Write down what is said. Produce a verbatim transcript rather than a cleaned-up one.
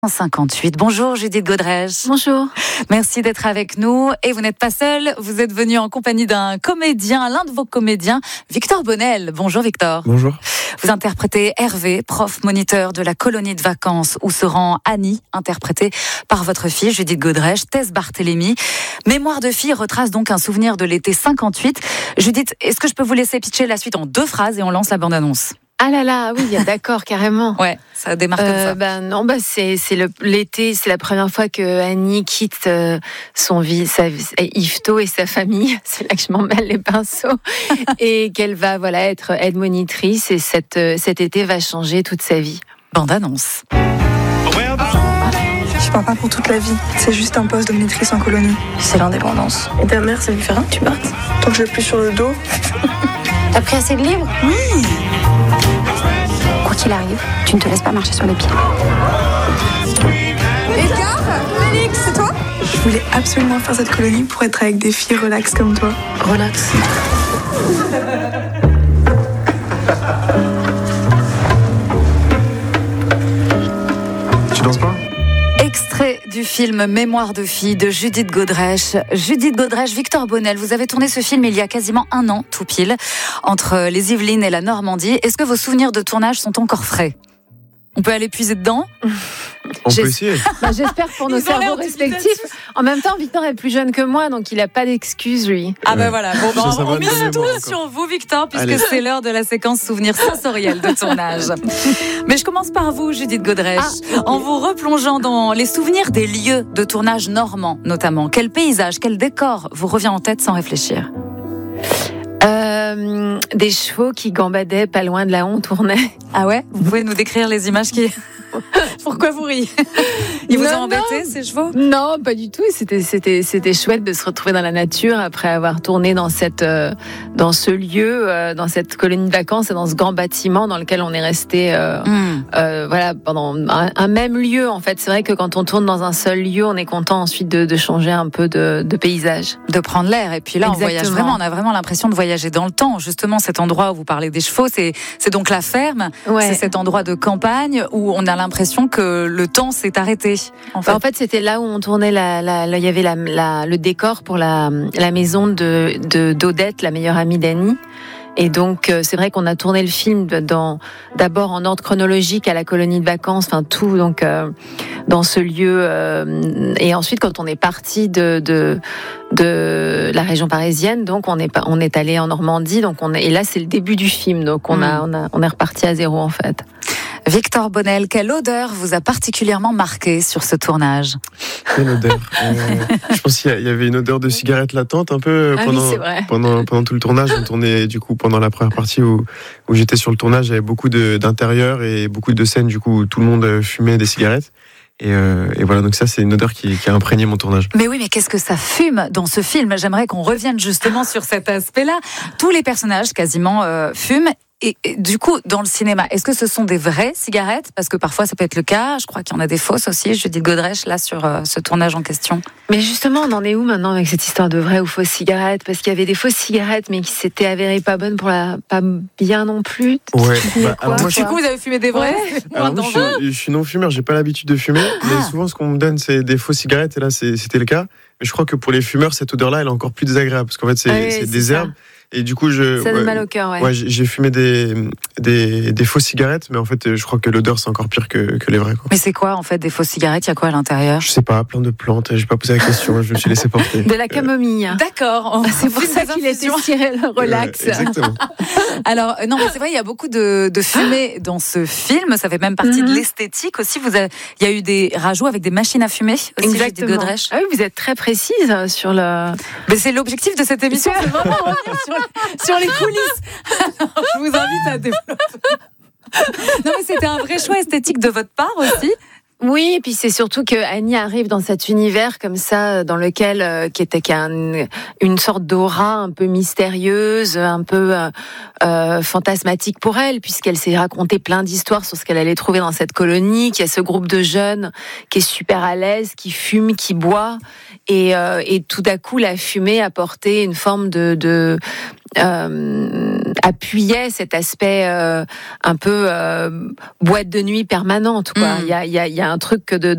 cinquante-huit. Bonjour Judith Godrèche. Bonjour. Merci d'être avec nous. Et vous n'êtes pas seule, vous êtes venue en compagnie d'un comédien, l'un de vos comédiens, Victor Bonnel. Bonjour Victor. Bonjour. Vous interprétez Hervé, prof moniteur de la colonie de vacances où se rend Annie, interprétée par votre fille Judith Godrèche. Tess Barthélémy. Mémoire de fille retrace donc un souvenir de l'été cinquante-huit. Judith, est-ce que je peux vous laisser pitcher la suite en deux phrases et on lance la bande-annonce? Ah là là, oui, d'accord, carrément. Ouais, ça démarre comme euh, ça. Bah non, bah c'est c'est le, l'été, c'est la première fois que Annie quitte euh, son vie, sa Yvetot et sa famille. C'est là que je m'en mêle les pinceaux et qu'elle va voilà être aide monitrice et cette euh, cet été va changer toute sa vie. Bande-annonce. Je pars pas pour toute la vie. C'est juste un poste de monitrice en colonie. C'est l'indépendance. Et ta mère, ça lui fait rien que tu partes? Tant que je l'ai plus sur le dos. T'as pris assez de livres? Oui. Quoi qu'il arrive, tu ne te laisses pas marcher sur les pieds. Edgar, Félix, c'est toi? Je voulais absolument faire cette colonie pour être avec des filles relax comme toi. Relax. Tu danses pas? Extrait du film Mémoire de fille de Judith Godrèche. Judith Godrèche, Victor Bonnel, vous avez tourné ce film il y a quasiment un an, tout pile, entre les Yvelines et la Normandie. Est-ce que vos souvenirs de tournage sont encore frais? On peut aller puiser dedans? On J'es- peut essayer. Bah, j'espère pour nos Ils ont l'air cerveaux respectifs. En même temps, Victor est plus jeune que moi, donc il n'a pas d'excuse, lui. Ah ben Ouais. voilà, bon, ben, Ça, ça on va mise donner tout moi encore. sur vous Victor, puisque Allez. c'est l'heure de la séquence souvenir sensoriel de tournage. Mais je commence par vous Judith Godrèche, Ah, en vous replongeant dans les souvenirs des lieux de tournage normands notamment. Quel paysage, quel décor vous revient en tête sans réfléchir? Euh, des chevaux qui gambadaient pas loin de là où on tournait. Ah ouais? Vous pouvez nous décrire les images qui... Pourquoi vous riez? Ils vous Non, ont embêté ces chevaux? Non, pas du tout. C'était, c'était, c'était chouette de se retrouver dans la nature après avoir tourné dans cette, euh, dans ce lieu, euh, dans cette colonie de vacances et dans ce grand bâtiment dans lequel on est resté, euh, Hmm. euh, voilà, pendant un, un même lieu. En fait, c'est vrai que quand on tourne dans un seul lieu, on est content ensuite de, de changer un peu de, de paysage. De prendre l'air. Et puis là, on Exactement. voyage vraiment, on a vraiment l'impression de voyager dans le temps. Justement, cet endroit où vous parlez des chevaux, c'est, c'est donc la ferme. Ouais. C'est cet endroit de campagne où on a l'impression que le temps s'est arrêté. En fait. Bah, en fait, c'était là où on tournait la, la, la- il y avait la, la- le décor pour la, la maison de, de d'Odette, la meilleure amie d'Annie. Et donc, euh, c'est vrai qu'on a tourné le film dans, d'abord en ordre chronologique à la colonie de vacances, enfin tout, donc euh, dans ce lieu. euh, et ensuite, quand on est parti de, de de la région parisienne, donc on est pas, on est allé en Normandie, donc on est, et là c'est le début du film, donc on a, on a, on est reparti à zéro en fait. Victor Bonnel, quelle odeur vous a particulièrement marqué sur ce tournage? Quelle odeur. Euh, je pense qu'il y a- il y avait une odeur de cigarette latente un peu Ah oui, pendant, c'est vrai. pendant, pendant tout le tournage. On tournait du coup pendant la première partie où, où j'étais sur le tournage, il y avait beaucoup de, d'intérieur et beaucoup de scènes du coup où tout le monde fumait des cigarettes. Et, euh, et voilà, donc ça c'est une odeur qui, qui a imprégné mon tournage. Mais oui, mais qu'est-ce que ça fume dans ce film? J'aimerais qu'on revienne justement sur cet aspect-là. Tous les personnages quasiment euh, fument. Et, et du coup, dans le cinéma, est-ce que ce sont des vraies cigarettes? Parce que parfois, ça peut être le cas. Je crois qu'il y en a des fausses aussi. Judith Godrèche, là, sur euh, ce tournage en question. Mais justement, on en est où maintenant avec cette histoire de vraies ou fausses cigarettes? Parce qu'il y avait des fausses cigarettes, mais qui s'étaient avérées pas bonnes pour la, pas bien non plus. Ouais. Tu Bah, quoi, alors moi, je Du suis, coup, vous avez fumé des vraies? alors moi, je suis, je suis non fumeur, j'ai pas l'habitude de fumer, Ah. mais souvent ce qu'on me donne c'est des fausses cigarettes et là c'est- c'était le cas. Mais je crois que pour les fumeurs cette odeur-là elle est encore plus désagréable parce qu'en fait c'est Ah oui, c'est c'est des ça. herbes et du coup je Ça donne ouais, mal au cœur, ouais. ouais, j'ai j'ai fumé des, des des fausses cigarettes mais en fait je crois que l'odeur c'est encore pire que, que les vraies quoi. Mais c'est quoi, en fait, des fausses cigarettes? Il y a quoi à l'intérieur? Je sais pas, plein de plantes, j'ai pas posé la question, je me suis laissé porter. De la camomille. D'accord. C'est pour ça qu'il était tiré le relax. Ouais, exactement. Alors, euh, non, mais c'est vrai, il y a beaucoup de, de fumée dans ce film. Ça fait même partie Mhm. de l'esthétique aussi. Vous avez- il y a eu des rajouts avec des machines à fumer aussi, Judith Godrèche. Ah oui, vous êtes très précise sur le. Mais c'est l'objectif de cette émission, c'est vraiment revenir sur les, sur les coulisses. Alors, je vous invite à développer. Non, mais c'était un vrai choix esthétique de votre part aussi. Oui, et puis c'est surtout que Annie arrive dans cet univers comme ça, dans lequel euh, qui était qui a un- une sorte d'aura un peu mystérieuse, un peu euh, euh, fantasmatique pour elle, puisqu'elle s'est raconté plein d'histoires sur ce qu'elle allait trouver dans cette colonie, qu'il y a ce groupe de jeunes qui est super à l'aise, qui fume, qui boit, et, euh, et tout d'un coup la fumée apportait une forme de, de euh, appuyait cet aspect euh, un peu euh, boîte de nuit permanente, quoi. Il Mmh. y a, il y a, il y a un truc de